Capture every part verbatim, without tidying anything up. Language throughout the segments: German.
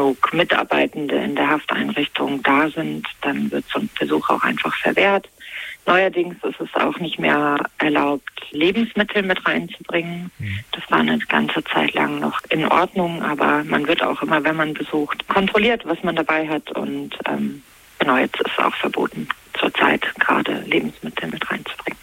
genug Mitarbeitende in der Hafteinrichtung da sind, dann wird so ein Besuch auch einfach verwehrt. Neuerdings ist es auch nicht mehr erlaubt, Lebensmittel mit reinzubringen. Das war eine ganze Zeit lang noch in Ordnung, aber man wird auch immer, wenn man besucht, kontrolliert, was man dabei hat. Und ähm, genau, jetzt ist es auch verboten, zurzeit gerade Lebensmittel mit reinzubringen.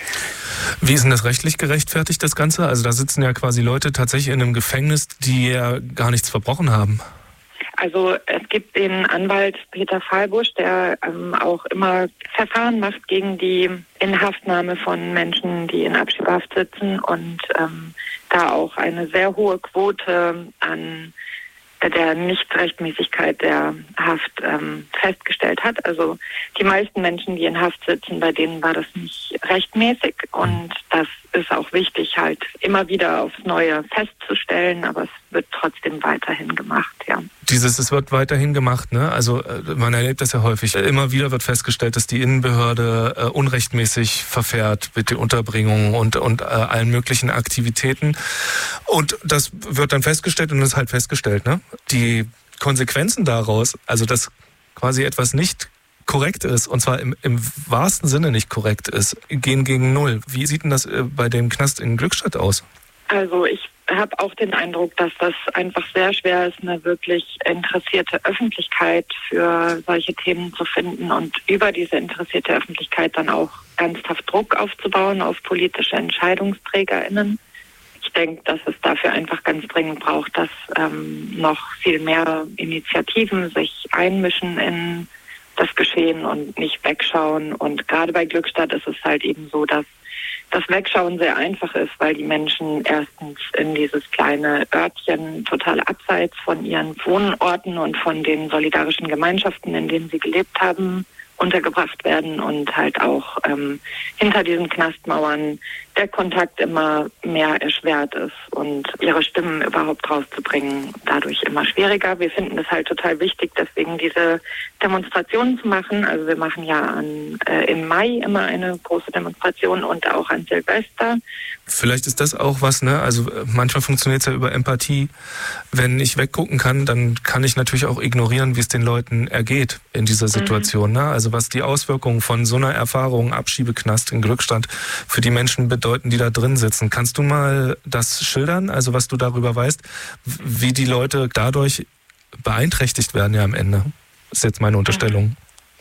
Wie ist denn das rechtlich gerechtfertigt, das Ganze? Also da sitzen ja quasi Leute tatsächlich in einem Gefängnis, die ja gar nichts verbrochen haben. Also es gibt den Anwalt Peter Fahlbusch, der ähm, auch immer Verfahren macht gegen die Inhaftnahme von Menschen, die in Abschiebehaft sitzen und ähm, da auch eine sehr hohe Quote an der Nichtrechtmäßigkeit der Haft ähm, festgestellt hat. Also die meisten Menschen, die in Haft sitzen, bei denen war das nicht rechtmäßig und das ist auch wichtig, halt immer wieder aufs Neue festzustellen, aber es wird trotzdem weiterhin gemacht, ja. Dieses, es wird weiterhin gemacht, ne? Also man erlebt das ja häufig. Immer wieder wird festgestellt, dass die Innenbehörde äh, unrechtmäßig verfährt mit der Unterbringung und, und äh, allen möglichen Aktivitäten. Und das wird dann festgestellt und ist halt festgestellt, ne? Die Konsequenzen daraus, also dass quasi etwas nicht korrekt ist, und zwar im, im wahrsten Sinne nicht korrekt ist, gehen gegen Null. Wie sieht denn das äh, bei dem Knast in Glückstadt aus? Also ich habe auch den Eindruck, dass das einfach sehr schwer ist, eine wirklich interessierte Öffentlichkeit für solche Themen zu finden und über diese interessierte Öffentlichkeit dann auch ernsthaft Druck aufzubauen auf politische EntscheidungsträgerInnen. Ich denke, dass es dafür einfach ganz dringend braucht, dass ähm, noch viel mehr Initiativen sich einmischen in das Geschehen und nicht wegschauen. Und gerade bei Glückstadt ist es halt eben so, dass das Wegschauen sehr einfach ist, weil die Menschen erstens in dieses kleine Örtchen total abseits von ihren Wohnorten und von den solidarischen Gemeinschaften, in denen sie gelebt haben, untergebracht werden und halt auch ähm, hinter diesen Knastmauern der Kontakt immer mehr erschwert ist und ihre Stimmen überhaupt rauszubringen dadurch immer schwieriger. Wir finden es halt total wichtig, deswegen diese Demonstrationen zu machen. Also wir machen ja an, äh, im Mai immer eine große Demonstration und auch an Silvester. Vielleicht ist das auch was, ne? Also manchmal funktioniert es ja über Empathie. Wenn ich weggucken kann, dann kann ich natürlich auch ignorieren, wie es den Leuten ergeht in dieser Situation, mhm. ne? Also was die Auswirkungen von so einer Erfahrung, Abschiebeknast in Glückstadt für die Menschen bedeuten, die da drin sitzen. Kannst du mal das schildern, also was du darüber weißt, wie die Leute dadurch beeinträchtigt werden ja am Ende? Das ist jetzt meine Unterstellung.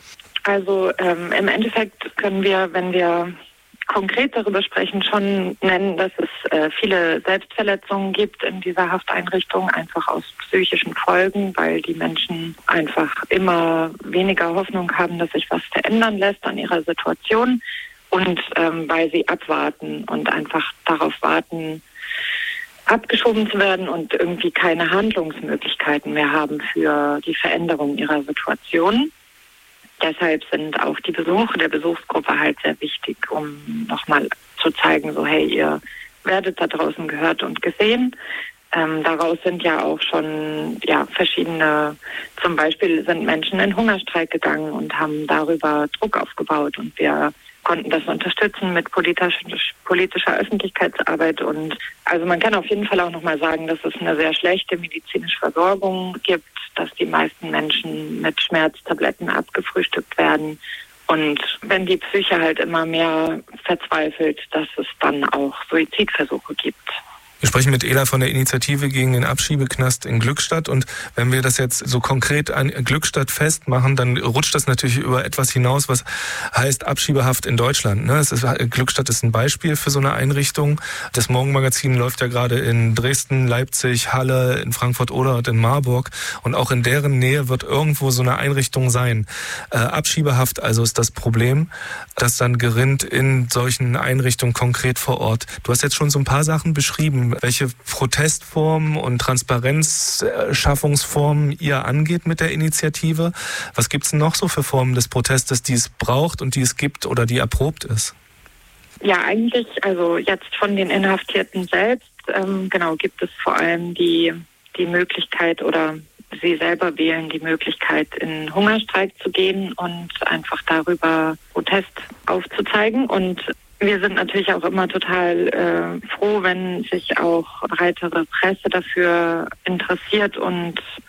Also ähm, im Endeffekt können wir, wenn wir konkret darüber sprechen, schon nennen, dass es äh, viele Selbstverletzungen gibt in dieser Hafteinrichtung, einfach aus psychischen Folgen, weil die Menschen einfach immer weniger Hoffnung haben, dass sich was verändern lässt an ihrer Situation und ähm, weil sie abwarten und einfach darauf warten, abgeschoben zu werden und irgendwie keine Handlungsmöglichkeiten mehr haben für die Veränderung ihrer Situation. Deshalb sind auch die Besuche der Besuchsgruppe halt sehr wichtig, um nochmal zu zeigen, so hey, ihr werdet da draußen gehört und gesehen. Ähm, daraus sind ja auch schon ja verschiedene, zum Beispiel sind Menschen in Hungerstreik gegangen und haben darüber Druck aufgebaut und wir konnten das unterstützen mit politisch, politischer Öffentlichkeitsarbeit. Und also man kann auf jeden Fall auch nochmal sagen, dass es eine sehr schlechte medizinische Versorgung gibt, dass die meisten Menschen mit Schmerztabletten abgefrühstückt werden. Und wenn die Psyche halt immer mehr verzweifelt, dass es dann auch Suizidversuche gibt. Wir sprechen mit Ela von der Initiative gegen den Abschiebeknast in Glückstadt und wenn wir das jetzt so konkret an Glückstadt festmachen, dann rutscht das natürlich über etwas hinaus, was heißt Abschiebehaft in Deutschland. Es ist, Glückstadt ist ein Beispiel für so eine Einrichtung. Das Morgenmagazin läuft ja gerade in Dresden, Leipzig, Halle, in Frankfurt-Oder und in Marburg und auch in deren Nähe wird irgendwo so eine Einrichtung sein. Äh, Abschiebehaft also ist das Problem, das dann gerinnt in solchen Einrichtungen konkret vor Ort. Du hast jetzt schon so ein paar Sachen beschrieben, welche Protestformen und Transparenzschaffungsformen ihr angeht mit der Initiative. Was gibt es noch so für Formen des Protestes, die es braucht und die es gibt oder die erprobt ist? Ja, eigentlich, also jetzt von den Inhaftierten selbst, ähm, genau, gibt es vor allem die, die Möglichkeit oder sie selber wählen die Möglichkeit, in Hungerstreik zu gehen und einfach darüber Protest aufzuzeigen. Und wir sind natürlich auch immer total äh, froh, wenn sich auch breitere Presse dafür interessiert und